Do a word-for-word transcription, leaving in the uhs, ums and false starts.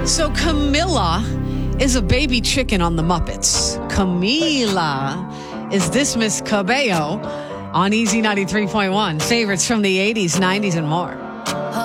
So Camilla is a baby chicken on the Muppets. Camila is this Miss Cabello on Easy ninety-three point one. Favorites from the eighties, nineties, and more.